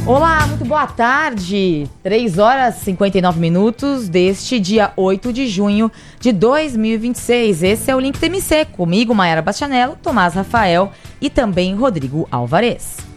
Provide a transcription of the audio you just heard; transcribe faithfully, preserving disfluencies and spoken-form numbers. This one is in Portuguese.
Olá, muito boa tarde. três horas e cinquenta e nove minutos deste dia oito de junho de dois mil e vinte e seis. Esse é o Link T M C, comigo, Mayara Bastianello, Tomás Rafael e também Rodrigo Alvarez.